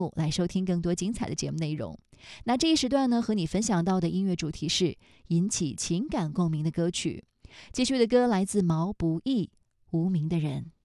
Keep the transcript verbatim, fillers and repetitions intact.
来收听更多精彩的节目内容。那这一时段呢，和你分享到的音乐主题是引起情感共鸣的歌曲。继续的歌来自毛不易，《无名的人》。